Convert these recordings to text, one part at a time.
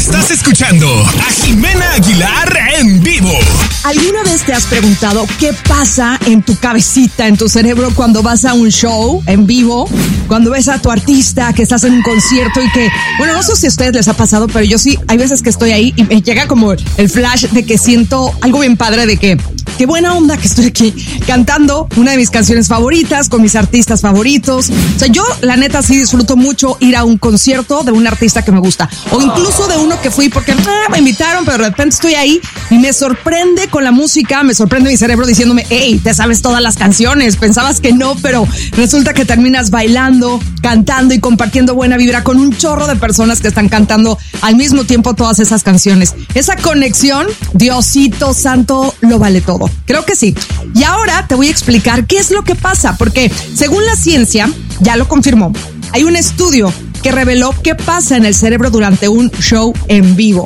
Estás escuchando a Jimena Aguilar en vivo. ¿Alguna vez te has preguntado qué pasa en tu cabecita, en tu cerebro cuando vas a un show en vivo? Cuando ves a tu artista, que estás en un concierto y que, bueno, no sé si a ustedes les ha pasado, pero yo sí, hay veces que estoy ahí y me llega como el flash de que siento algo bien padre de que, qué buena onda que estoy aquí cantando una de mis canciones favoritas con mis artistas favoritos. O sea, yo la neta sí disfruto mucho ir a un concierto de un artista que me gusta o incluso de uno que fui porque me invitaron, pero de repente estoy ahí y me sorprende con la música, me sorprende mi cerebro diciéndome, hey, te sabes todas las canciones, pensabas que no, pero resulta que terminas bailando, cantando y compartiendo buena vibra con un chorro de personas que están cantando al mismo tiempo todas esas canciones. Esa conexión, Diosito santo, lo vale todo. Creo que sí. Y ahora te voy a explicar qué es lo que pasa, porque según la ciencia, ya lo confirmó, hay un estudio que reveló qué pasa en el cerebro durante un show en vivo.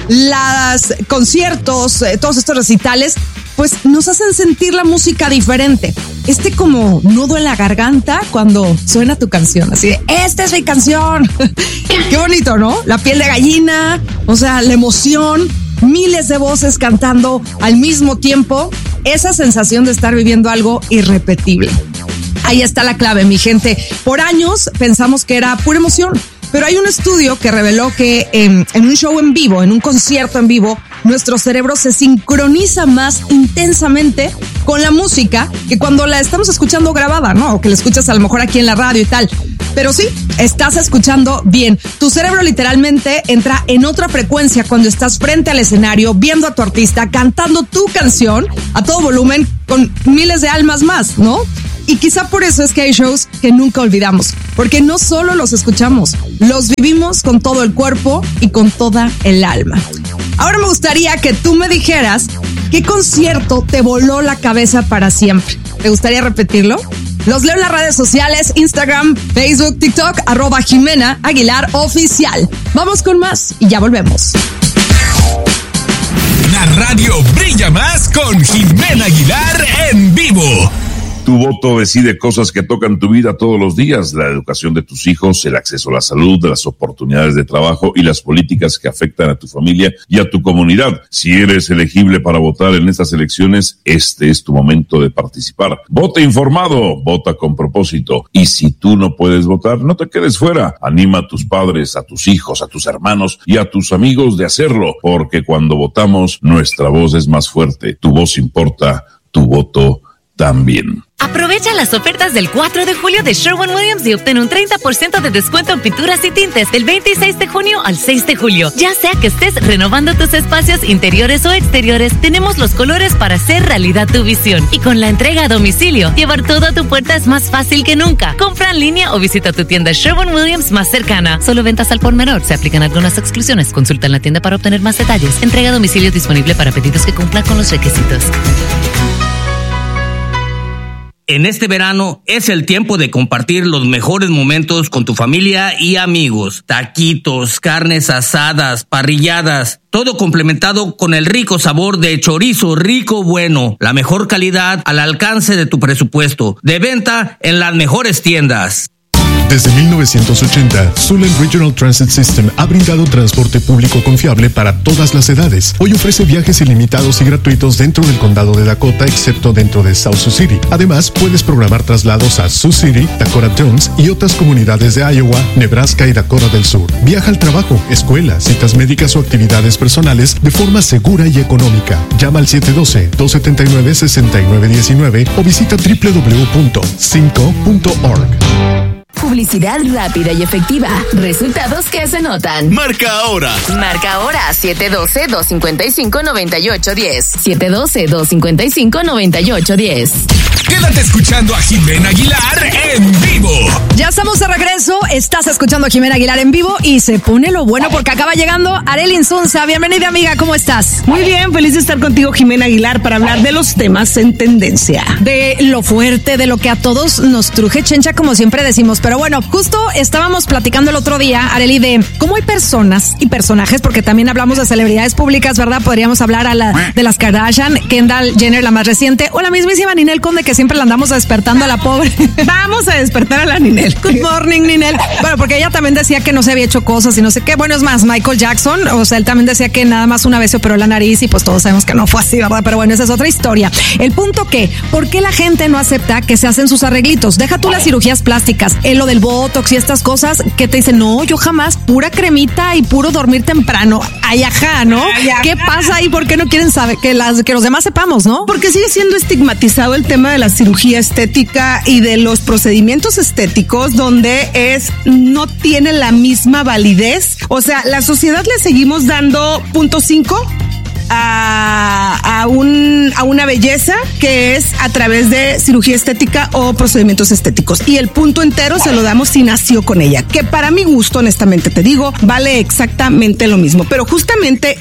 Los conciertos, todos estos recitales, pues nos hacen sentir la música diferente. Como nudo en la garganta cuando suena tu canción, así de, esta es mi canción. Qué bonito, ¿no? La piel de gallina, o sea, la emoción, miles de voces cantando al mismo tiempo, esa sensación de estar viviendo algo irrepetible. Ahí está la clave, mi gente. Por años pensamos que era pura emoción, pero hay un estudio que reveló que en un show en vivo, en un concierto en vivo, nuestro cerebro se sincroniza más intensamente con la música que cuando la estamos escuchando grabada, ¿no? O que la escuchas a lo mejor aquí en la radio y tal. Pero sí, estás escuchando bien. Tu cerebro literalmente entra en otra frecuencia cuando estás frente al escenario, viendo a tu artista, cantando tu canción a todo volumen con miles de almas más, ¿no? Y quizá por eso es que hay shows que nunca olvidamos, porque no solo los escuchamos, los vivimos con todo el cuerpo y con toda el alma. Ahora me gustaría que tú me dijeras qué concierto te voló la cabeza para siempre. ¿Te gustaría repetirlo? Los leo en las redes sociales, Instagram, Facebook, TikTok, @Jimena Aguilar Oficial. Vamos con más y ya volvemos. La radio brilla más con Jimena Aguilar en vivo. Tu voto decide cosas que tocan tu vida todos los días: la educación de tus hijos, el acceso a la salud, las oportunidades de trabajo y las políticas que afectan a tu familia y a tu comunidad. Si eres elegible para votar en estas elecciones, este es tu momento de participar. Vota informado, vota con propósito. Y si tú no puedes votar, no te quedes fuera. Anima a tus padres, a tus hijos, a tus hermanos y a tus amigos de hacerlo, porque cuando votamos, nuestra voz es más fuerte. Tu voz importa, tu voto también. Aprovecha las ofertas del 4 de julio de Sherwin-Williams y obtén un 30% de descuento en pinturas y tintes del 26 de junio al 6 de julio. Ya sea que estés renovando tus espacios interiores o exteriores, tenemos los colores para hacer realidad tu visión. Y con la entrega a domicilio, llevar todo a tu puerta es más fácil que nunca. Compra en línea o visita tu tienda Sherwin-Williams más cercana. Solo ventas al por menor. Se aplican algunas exclusiones. Consulta en la tienda para obtener más detalles. Entrega a domicilio disponible para pedidos que cumplan con los requisitos. En este verano es el tiempo de compartir los mejores momentos con tu familia y amigos. Taquitos, carnes asadas, parrilladas, todo complementado con el rico sabor de chorizo rico bueno. La mejor calidad al alcance de tu presupuesto. De venta en las mejores tiendas. Desde 1980, Sulen Regional Transit System ha brindado transporte público confiable para todas las edades. Hoy ofrece viajes ilimitados y gratuitos dentro del condado de Dakota, excepto dentro de South Sioux City. Además, puedes programar traslados a Sioux City, Dakota Jones y otras comunidades de Iowa, Nebraska y Dakota del Sur. Viaja al trabajo, escuela, citas médicas o actividades personales de forma segura y económica. Llama al 712-279-6919 o visita www.cinco.org. Publicidad rápida y efectiva. Resultados que se notan. Marca ahora. Marca ahora 712-255-9810. 712-255-9810. Quédate escuchando a Jimena Aguilar en vivo. Ya estamos de regreso. Estás escuchando a Jimena Aguilar en vivo y se pone lo bueno porque acaba llegando Arely Insunza. Bienvenida, amiga. ¿Cómo estás? Muy bien, feliz de estar contigo, Jimena Aguilar, para hablar de los temas en tendencia. De lo fuerte, de lo que a todos nos truje chencha, como siempre decimos. Pero bueno, justo estábamos platicando el otro día, Arely, de cómo hay personas y personajes, porque también hablamos de celebridades públicas, ¿verdad? Podríamos hablar de las Kardashian, Kendall Jenner, la más reciente, o la mismísima Ninel Conde, que siempre la andamos despertando a la pobre. Vamos a despertar a la Ninel. Good morning, Ninel. Bueno, porque ella también decía que no se había hecho cosas y no sé qué. Bueno, es más, Michael Jackson, o sea, él también decía que nada más una vez se operó la nariz y pues todos sabemos que no fue así, ¿verdad? Pero bueno, esa es otra historia. El punto que, ¿por qué la gente no acepta que se hacen sus arreglitos? Deja tú las cirugías plásticas, lo del botox y estas cosas que te dicen, no, yo jamás, pura cremita y puro dormir temprano. Ay, ajá, ¿no? ¿Qué pasa ahí? ¿Por qué no quieren saber? Que los demás sepamos, ¿no? Porque sigue siendo estigmatizado el tema de la cirugía estética y de los procedimientos estéticos donde no tiene la misma validez. O sea, la sociedad le seguimos dando 0.5 a una belleza que es a través de cirugía estética o procedimientos estéticos. Y el punto entero se lo damos si nació con ella, que para mi gusto, honestamente te digo, vale exactamente lo mismo. Pero justamente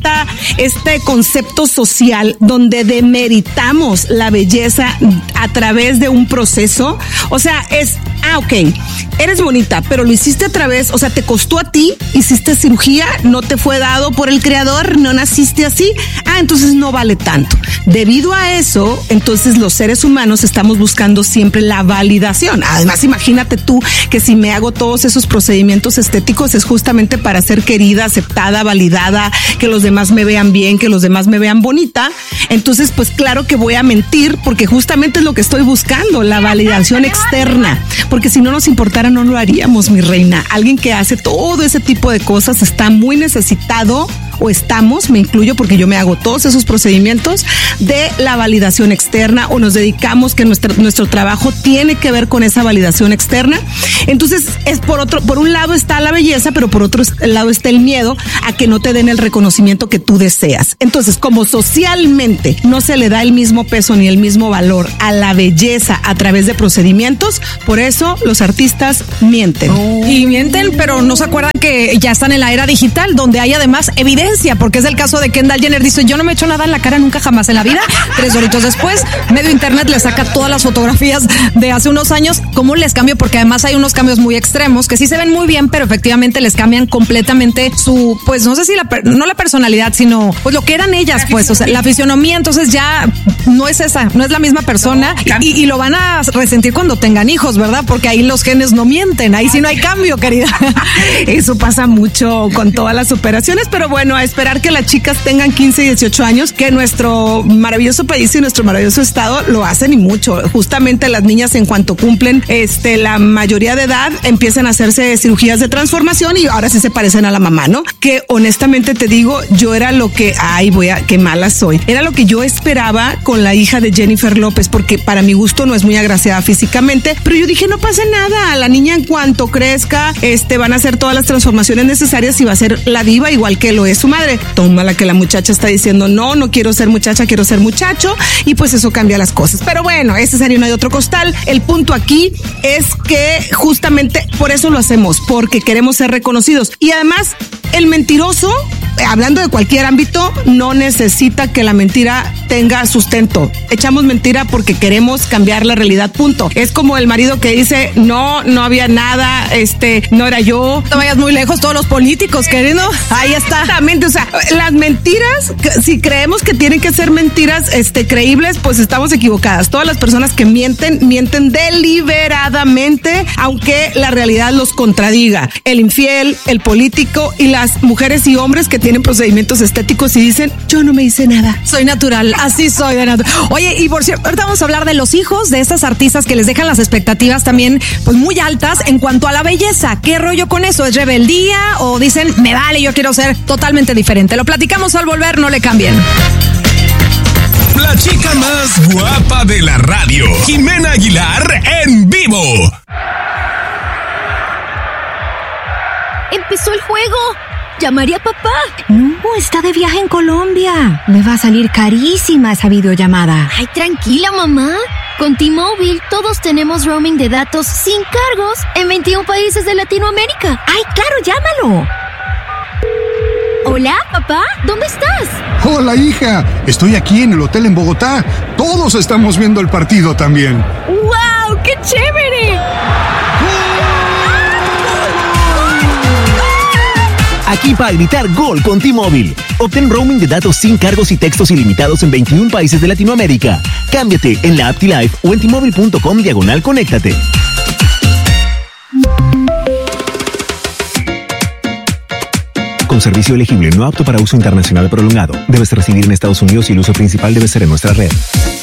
este concepto social donde demeritamos la belleza a través de un proceso, o sea, ok, eres bonita, pero lo hiciste a través, o sea, te costó a ti, hiciste cirugía, no te fue dado por el creador, no naciste así, entonces no vale tanto. Debido a eso, entonces los seres humanos estamos buscando siempre la validación. Además, imagínate tú que si me hago todos esos procedimientos estéticos es justamente para ser querida, aceptada, validada, que los demás me vean bien, que los demás me vean bonita. Entonces, pues claro que voy a mentir porque justamente es lo que estoy buscando, la validación externa. Porque si no nos importara, no lo haríamos, mi reina. Alguien que hace todo ese tipo de cosas está muy necesitado, o estamos, me incluyo porque yo me hago todos esos procedimientos de la validación externa, o nos dedicamos que nuestro trabajo tiene que ver con esa validación externa. Entonces, por un lado está la belleza, pero por otro lado está el miedo a que no te den el reconocimiento que tú deseas. Entonces, como socialmente no se le da el mismo peso ni el mismo valor a la belleza a través de procedimientos, por eso los artistas mienten. Y mienten, pero no se acuerdan que ya están en la era digital, donde hay además evidencia, porque es el caso de Kendall Jenner. Dice, yo no me he hecho nada en la cara nunca jamás en la vida. 3 horitos después, medio internet le saca todas las fotografías de hace unos años. ¿Cómo les cambio? Porque además hay unos cambios muy extremos que sí se ven muy bien, pero efectivamente les cambian completamente su, pues no sé si no la personalidad, sino pues lo que eran ellas, pues, o sea, la fisionomía. Entonces ya no es la misma persona, y lo van a resentir cuando tengan hijos, ¿verdad? Porque ahí los genes no mienten, ahí sí no hay cambio, querida. Eso pasa mucho con todas las operaciones, pero bueno, a esperar que las chicas tengan 15 y 18 años, que nuestro maravilloso país y nuestro maravilloso estado lo hacen, y mucho. Justamente las niñas, en cuanto cumplen la mayoría de edad, empiezan a hacerse cirugías de transformación y ahora sí se parecen a la mamá, ¿no? Que honestamente te digo, yo era lo que, qué mala soy. Era lo que yo esperaba con la hija de Jennifer López, porque para mi gusto no es muy agraciada físicamente, pero yo dije, no pasa nada, la niña en cuanto crezca, van a hacer todas las transformaciones necesarias y va a ser la diva igual que lo es su madre. Tómala que la muchacha está diciendo, no quiero ser muchacha, quiero ser muchacho, y pues eso cambia las cosas. Pero bueno, ese sería uno de otro costal. El punto aquí es que justamente por eso lo hacemos, porque queremos ser reconocidos. Y además, el mentiroso, hablando de cualquier ámbito, no necesita que la mentira tenga sustento. Echamos mentira porque queremos cambiar la realidad, punto. Es como el marido que dice, no había nada, no era yo. No vayas muy lejos, todos los políticos, querido. Ahí está. Exactamente, o sea, las mentiras, si creemos que tienen que ser mentiras creíbles, pues estamos equivocadas. Todas las personas que mienten deliberadamente, aunque la realidad los contradiga. El infiel, el político y las mujeres y hombres que tienen procedimientos estéticos y dicen, yo no me hice nada. Soy natural, así soy de natural. Oye, y por cierto, ahorita vamos a hablar de los hijos de estas artistas que les dejan las expectativas también pues muy altas en cuanto a la belleza. ¿Qué rollo con eso? ¿Es rebeldía o dicen, me vale, yo quiero ser totalmente diferente? Lo platicamos al volver, no le cambien. La chica más guapa de la radio, Jimena Aguilar, en vivo. Empezó el juego. ¿Llamaré a papá? No, está de viaje en Colombia. Me va a salir carísima esa videollamada. Ay, tranquila, mamá. Con T-Mobile todos tenemos roaming de datos sin cargos en 21 países de Latinoamérica. Ay, claro, llámalo. Hola, papá, ¿dónde estás? Hola, hija. Estoy aquí en el hotel en Bogotá. Todos estamos viendo el partido también. ¡Wow! ¡Qué chévere! aquí para gritar gol con T-Mobile. Obtén roaming de datos sin cargos y textos ilimitados en 21 países de Latinoamérica. Cámbiate en la app T-Life o en T-Mobile.com/conéctate. Con servicio elegible no apto para uso internacional prolongado. Debes residir en Estados Unidos y el uso principal debe ser en nuestra red.